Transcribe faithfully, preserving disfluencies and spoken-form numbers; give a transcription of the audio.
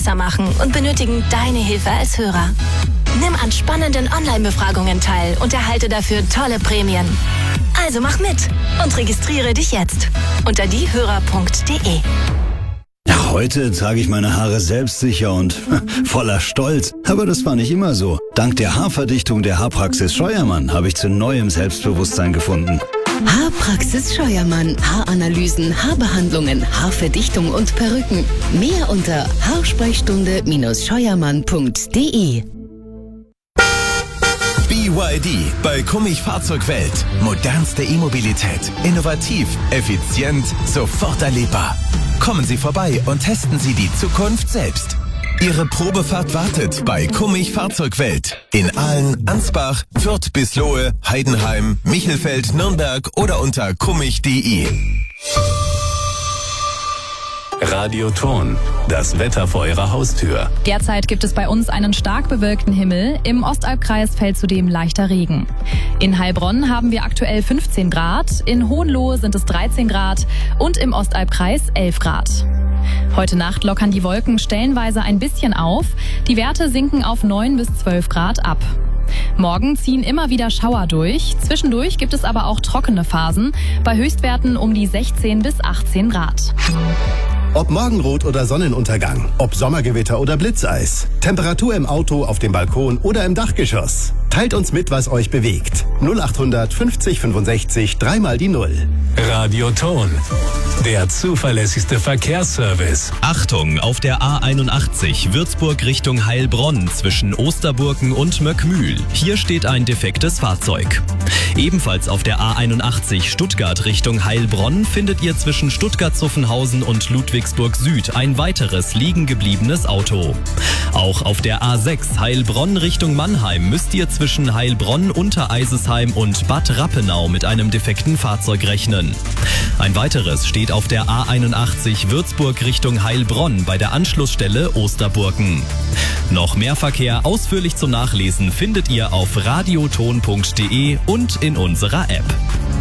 machen und benötigen deine Hilfe als Hörer. Nimm an spannenden Online-Befragungen teil und erhalte dafür tolle Prämien. Also mach mit und registriere dich jetzt unter diehörer punkt de. Heute trage ich meine Haare selbstsicher und voller Stolz. Aber das war nicht immer so. Dank der Haarverdichtung der Haarpraxis Scheuermann habe ich zu neuem Selbstbewusstsein gefunden. Haarpraxis Scheuermann. Haaranalysen, Haarbehandlungen, Haarverdichtung und Perücken. Mehr unter haarsprechstunde scheuermann punkt de. B Y D bei Kummich Fahrzeugwelt. Modernste E-Mobilität. Innovativ, effizient, sofort erlebbar. Kommen Sie vorbei und testen Sie die Zukunft selbst. Ihre Probefahrt wartet bei Kummich Fahrzeugwelt. In Aalen, Ansbach, Fürth, Bislohe, Heidenheim, Michelfeld, Nürnberg oder unter kummich punkt de. Radioton, das Wetter vor Ihrer Haustür. Derzeit gibt es bei uns einen stark bewölkten Himmel. Im Ostalbkreis fällt zudem leichter Regen. In Heilbronn haben wir aktuell fünfzehn Grad, in Hohenlohe sind es dreizehn Grad und im Ostalbkreis elf Grad. Heute Nacht lockern die Wolken stellenweise ein bisschen auf. Die Werte sinken auf neun bis zwölf Grad ab. Morgen ziehen immer wieder Schauer durch. Zwischendurch gibt es aber auch trockene Phasen, bei Höchstwerten um die sechzehn bis achtzehn Grad. Ob Morgenrot oder Sonnenuntergang, ob Sommergewitter oder Blitzeis, Temperatur im Auto, auf dem Balkon oder im Dachgeschoss. Teilt uns mit, was euch bewegt. null achthundert fünfzig fünfundsechzig, dreimal die Null. Radioton, der zuverlässigste Verkehrsservice. Achtung, auf der A einundachtzig Würzburg Richtung Heilbronn zwischen Osterburken und Möckmühl. Hier steht ein defektes Fahrzeug. Ebenfalls auf der A einundachtzig Stuttgart Richtung Heilbronn findet ihr zwischen Stuttgart-Zuffenhausen und Ludwigsburg Süd ein weiteres liegen gebliebenes Auto. Auch auf der A sechs Heilbronn Richtung Mannheim müsst ihr zwischen Heilbronn, Untereisesheim und Bad Rappenau mit einem defekten Fahrzeug rechnen. Ein weiteres steht auf der A einundachtzig Würzburg Richtung Heilbronn bei der Anschlussstelle Osterburken. Noch mehr Verkehr ausführlich zum Nachlesen findet ihr auf radioton punkt de und in unserer App.